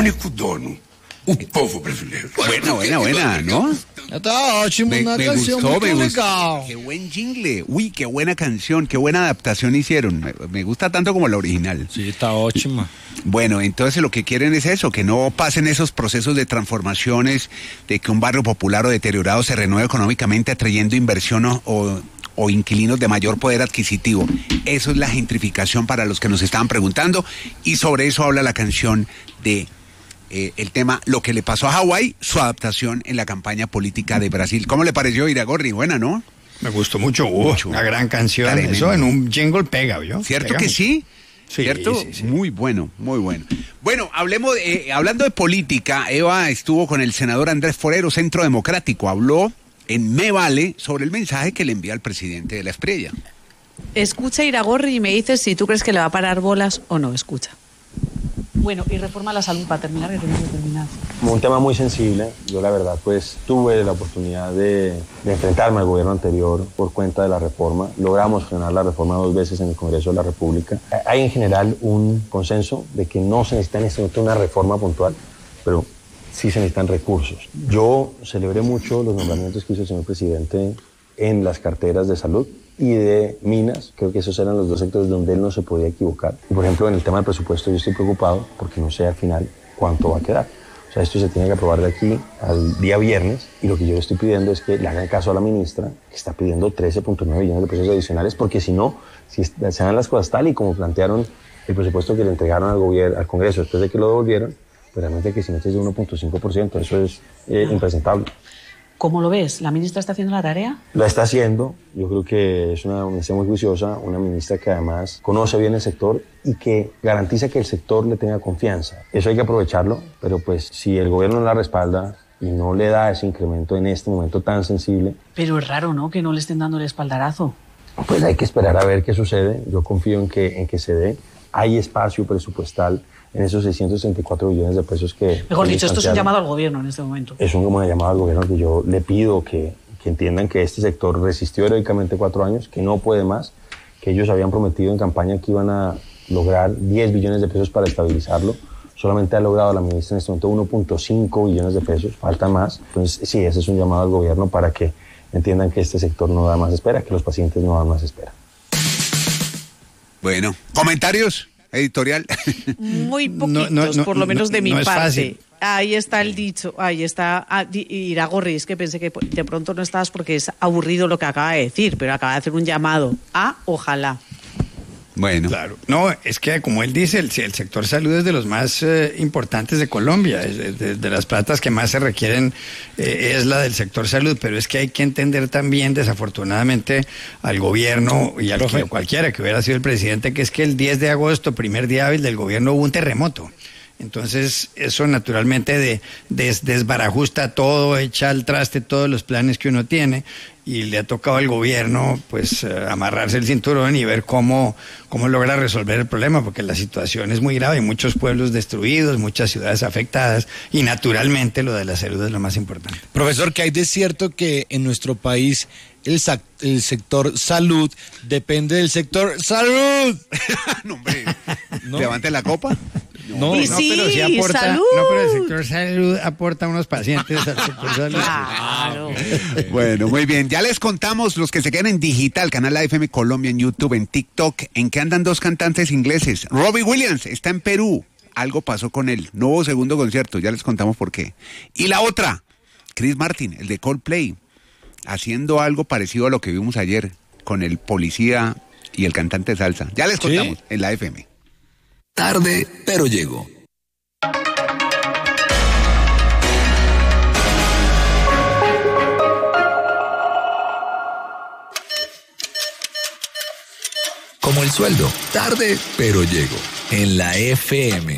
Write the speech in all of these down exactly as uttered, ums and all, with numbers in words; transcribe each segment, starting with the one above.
único dono, o povo brasileiro. Buena, buena, buena, ¿no? Está ótimo, Me, una me canción gustó, muy me gustó. legal. Qué buen jingle. Uy, qué buena canción, qué buena adaptación hicieron. Me, me gusta tanto como la original. Sí, está ótima. Bueno, entonces lo que quieren es eso, que no pasen esos procesos de transformaciones, de que un barrio popular o deteriorado se renueve económicamente atrayendo inversión o, o, o inquilinos de mayor poder adquisitivo. Eso es la gentrificación para los que nos estaban preguntando, y sobre eso habla la canción de eh, el tema Lo que le pasó a Hawái, su adaptación en la campaña política de Brasil. ¿Cómo le pareció, Iragorri? Buena, ¿no? Me gustó mucho, uh, mucho. Una gran canción. Tremendo. Eso en un jingle pega, ¿yo? ¿Cierto pega que mucho. sí? Sí, ¿Cierto? sí, sí. Muy bueno, muy bueno. Bueno, hablemos, eh, hablando de política, Eva estuvo con el senador Andrés Forero, Centro Democrático, habló en Me Vale sobre el mensaje que le envía al presidente de la Espriella. Escucha, Iragorri, y me dices si tú crees que le va a parar bolas o no. Escucha. Bueno, y reforma la salud para terminar, que tenemos que terminar. Como un tema muy sensible, yo la verdad pues tuve la oportunidad de, de enfrentarme al gobierno anterior por cuenta de la reforma. Logramos frenar la reforma dos veces en el Congreso de la República. Hay en general un consenso de que no se necesita en este momento una reforma puntual, pero sí se necesitan recursos. Yo celebré mucho los nombramientos que hizo el señor presidente en las carteras de salud y de minas. Creo que esos eran los dos sectores donde él no se podía equivocar. Y por ejemplo, en el tema del presupuesto yo estoy preocupado porque no sé al final cuánto va a quedar. O sea, esto se tiene que aprobar de aquí al día viernes, y lo que yo le estoy pidiendo es que le hagan caso a la ministra, que está pidiendo trece punto nueve billones de pesos adicionales, porque si no, si se dan las cosas tal y como plantearon el presupuesto que le entregaron al gobierno, al Congreso después de que lo devolvieron, pues realmente que si no es de uno punto cinco por ciento, eso es eh, impresentable. ¿Cómo lo ves? ¿La ministra está haciendo la tarea? La está haciendo. Yo creo que es una ministra muy juiciosa, una ministra que además conoce bien el sector y que garantiza que el sector le tenga confianza. Eso hay que aprovecharlo, pero pues si el gobierno no la respalda y no le da ese incremento en este momento tan sensible... Pero es raro, ¿no?, que no le estén dando el espaldarazo. Pues hay que esperar a ver qué sucede. Yo confío en que, en que se dé. Hay espacio presupuestal en esos seiscientos treinta y cuatro billones de pesos que... Mejor dicho, esto es un llamado al gobierno en este momento. Es un llamado al gobierno que yo le pido que, que entiendan que este sector resistió heroicamente cuatro años, que no puede más, que ellos habían prometido en campaña que iban a lograr diez billones de pesos para estabilizarlo. Solamente ha logrado la ministra en este momento uno punto cinco billones de pesos, falta más. Entonces, sí, ese es un llamado al gobierno para que entiendan que este sector no da más espera, que los pacientes no dan más espera. Bueno, ¿comentarios? Editorial. Muy poquitos, No, no, no, por lo menos de mi no es parte. fácil. Ahí está el dicho, ahí está. Ah, Iragorri, es que pensé que de pronto no estabas porque es aburrido lo que acaba de decir, pero acaba de hacer un llamado a ojalá. Bueno. Claro. No, es que como él dice, el, el sector salud es de los más eh, importantes de Colombia, es de, de, de las platas que más se requieren eh, es la del sector salud, pero es que hay que entender también, desafortunadamente, al gobierno y al que, cualquiera que hubiera sido el presidente, que es que el diez de agosto, primer día hábil del gobierno, hubo un terremoto. Entonces, eso naturalmente de, des, desbarajusta todo, echa al traste todos los planes que uno tiene, y le ha tocado al gobierno pues uh, amarrarse el cinturón y ver cómo, cómo logra resolver el problema, porque la situación es muy grave, hay muchos pueblos destruidos, muchas ciudades afectadas, y naturalmente lo de la salud es lo más importante. Profesor, ¿qué hay de cierto que en nuestro país el, el sector salud depende del sector salud? No, hombre, ¿no? Levante la copa. No, y no, sí, pero sí aporta, salud. no, pero el sector salud aporta unos pacientes al sector salud. Claro. Bueno, muy bien. Ya les contamos, los que se quedan en digital, canal A F M Colombia en YouTube, en TikTok, en que andan dos cantantes ingleses. Robbie Williams está en Perú. Algo pasó con él. No hubo segundo concierto, ya les contamos por qué. Y la otra, Chris Martin, el de Coldplay, haciendo algo parecido a lo que vimos ayer con el policía y el cantante de salsa. Ya les contamos, ¿sí?, en la F M. Tarde, pero llego. Como el sueldo, tarde, pero llego. En la F M.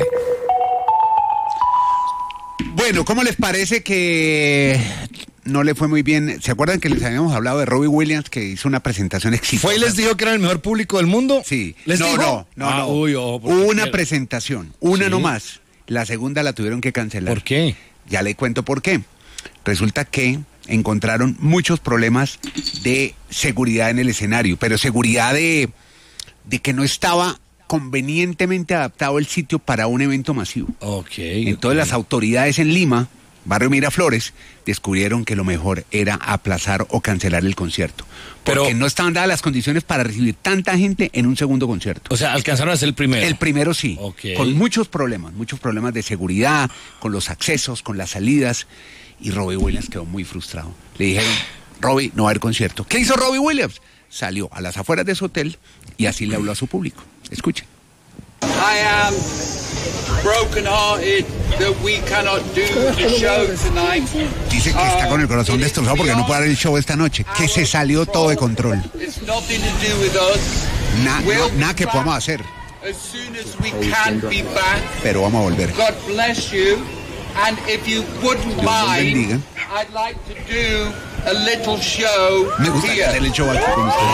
Bueno, ¿cómo les parece que no le fue muy bien? ¿Se acuerdan que les habíamos hablado de Robbie Williams, que hizo una presentación exitosa? ¿Fue y les dijo que era el mejor público del mundo? Sí. ¿Les no, dijo? no, no, ah, no. Uy, oh, una qué? presentación, una ¿Sí? nomás. La segunda la tuvieron que cancelar. ¿Por qué? Ya le cuento por qué. Resulta que encontraron muchos problemas de seguridad en el escenario, pero seguridad de, de que no estaba convenientemente adaptado el sitio para un evento masivo. Ok. Entonces okay. las autoridades en Lima, barrio Miraflores, descubrieron que lo mejor era aplazar o cancelar el concierto. Porque Pero, no estaban dadas las condiciones para recibir tanta gente en un segundo concierto. O sea, alcanzaron a ser el primero. El primero sí, Okay. con muchos problemas, muchos problemas de seguridad, con los accesos, con las salidas. Y Robbie Williams quedó muy frustrado. Le dijeron, Robbie, no va a haber concierto. ¿Qué hizo Robbie Williams? Salió a las afueras de su hotel y así le habló a su público. Escuchen. I am broken-hearted that we cannot do the show tonight. Dice que está con el corazón destrozado porque no puede dar el show esta noche, que se salió todo de control. It's nothing to do with us. Na- no- nada que podamos hacer, As soon as we can be back, pero vamos a volver. God bless you. And if you wouldn't Dios los bendiga. mind, I'd like to do a little show Me gusta here. hacer el show aquí con ustedes.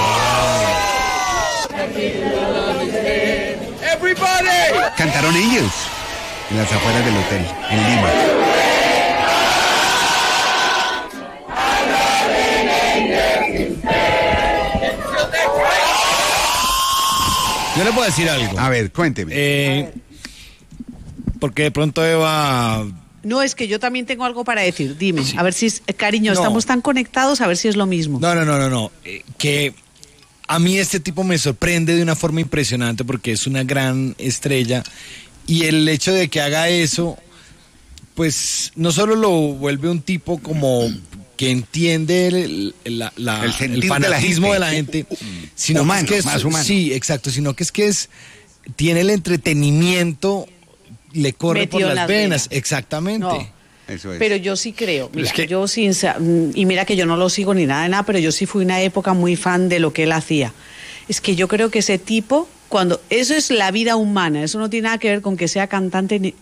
Everybody! Cantaron ellos en las afueras del hotel, en Lima. Yo le puedo decir algo. A ver, cuénteme. Eh, porque de pronto Eva... No, es que yo también tengo algo para decir. Dime, a ver si es... Cariño, No. estamos tan conectados, a ver si es lo mismo. No, no, no, no, no. Eh, que a mí este tipo me sorprende de una forma impresionante porque es una gran estrella y el hecho de que haga eso, pues no solo lo vuelve un tipo como que entiende el, el- la- la- El sentir el de la fanatismo de la gente. gente, sino Humano, que es que es, más humano. sí, exacto, sino que es que es tiene el entretenimiento, le corre Metido por en las las venas, venas. exactamente. No. Eso es. Pero yo sí creo, mira, Es que- yo sin sa- mm, y mira que yo no lo sigo ni nada de nada, pero yo sí fui una época muy fan de lo que él hacía. Es que yo creo que ese tipo, cuando eso es la vida humana, eso no tiene nada que ver con que sea cantante ni...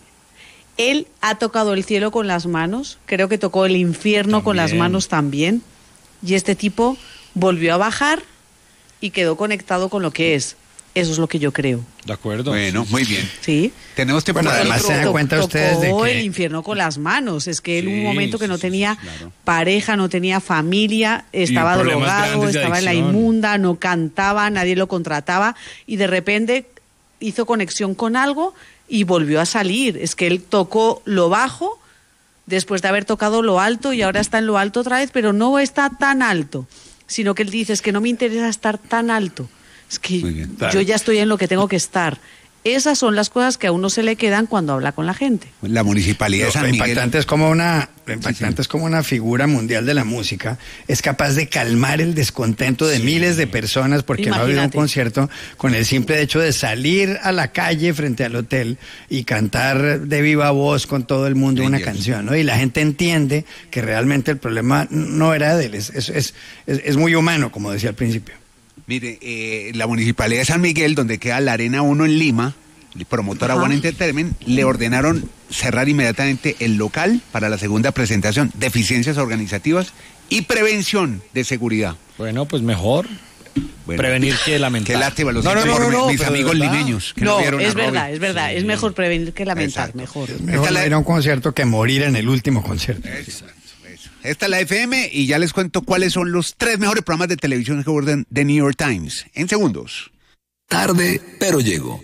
Él ha tocado el cielo con las manos, creo que tocó el infierno con las También. manos también, y este tipo volvió a bajar y quedó conectado con lo que es. Eso es lo que yo creo. De acuerdo. Bueno, muy bien. ¿Sí? Tenemos tiempo Bueno, para además otro- se dan To- cuenta ustedes de tocó que- el infierno con las manos. Es que él Sí, un momento que sí, no sí, tenía sí, claro. pareja, no tenía familia, estaba problemas drogado, grandes de estaba en la adicción. inmunda, no cantaba, nadie lo contrataba y de repente hizo conexión con algo y volvió a salir. Es que él tocó lo bajo después de haber tocado lo alto y ahora está en lo alto otra vez, pero no está tan alto, sino que él dice, es que no me interesa estar tan alto. Es que Muy bien, claro. yo ya estoy en lo que tengo que estar. Esas son las cosas que a uno se le quedan cuando habla con la gente. La municipalidad de Lo San Miguel. impactante es como una, lo impactante Sí, sí. es como una figura mundial de la música es capaz de calmar el descontento de miles de personas porque no ha habido un Imagínate. concierto con el simple hecho de salir a la calle frente al hotel y cantar de viva voz con todo el mundo una Ellos. canción, ¿no? Y la gente entiende que realmente el problema no era de él, es, es, es, es- es muy humano, como decía al principio. Mire, eh, la municipalidad de San Miguel, donde queda la Arena uno en Lima, el promotora Ajá. One Entertainment, le ordenaron cerrar inmediatamente el local para la segunda presentación, deficiencias organizativas y prevención de seguridad. Bueno, pues mejor Bueno, prevenir que lamentar. Qué lástima, lo No, siento no, no, por no, mi- mis pero de amigos verdad. limeños. Que No, vieron a es verdad, Robin. es verdad. Es mejor prevenir que lamentar, Exacto. mejor. Mejor Esta la- ir a un concierto que morir en el último concierto. Eso, eso. Esta es la F M y ya les cuento cuáles son los tres mejores programas de televisión que abordan The New York Times. En segundos. Tarde, pero llego.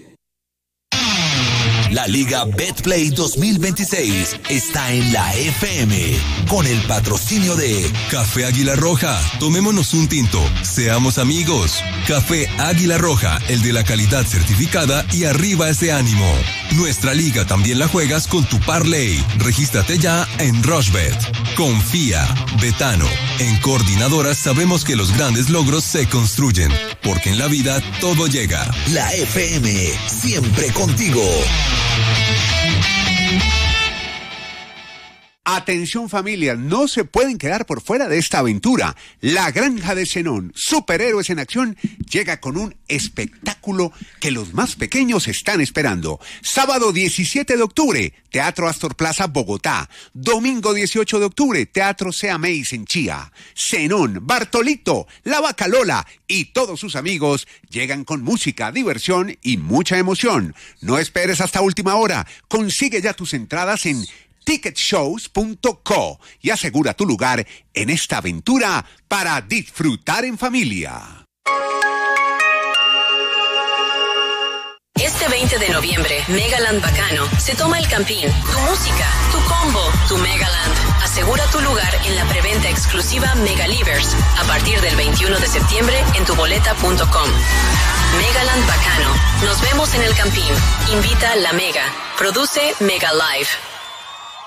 La Liga Betplay dos mil veintiséis está en la F M con el patrocinio de Café Águila Roja. Tomémonos un tinto, seamos amigos. Café Águila Roja, el de la calidad certificada y arriba ese ánimo. Nuestra liga también la juegas con tu parlay. Regístrate ya en Rushbet. Confía, Betano. En Coordinadoras sabemos que los grandes logros se construyen, porque en la vida todo llega. La F M, siempre contigo. Atención familia, no se pueden quedar por fuera de esta aventura. La Granja de Zenón, superhéroes en acción, llega con un espectáculo que los más pequeños están esperando. Sábado diecisiete de octubre, Teatro Astor Plaza, Bogotá. Domingo dieciocho de octubre, Teatro Seameis en Chía. Zenón, Bartolito, La Vaca Lola y todos sus amigos llegan con música, diversión y mucha emoción. No esperes hasta última hora. Consigue ya tus entradas en ticket shows punto co y asegura tu lugar en esta aventura para disfrutar en familia. veinte de noviembre, Megaland Bacano se toma el Campín. Tu música, tu combo, tu Megaland. Asegura tu lugar en la preventa exclusiva Megalivers a partir del veintiuno de septiembre en tuboleta punto com. Megaland Bacano. Nos vemos en el Campín. Invita La Mega. Produce Mega Live.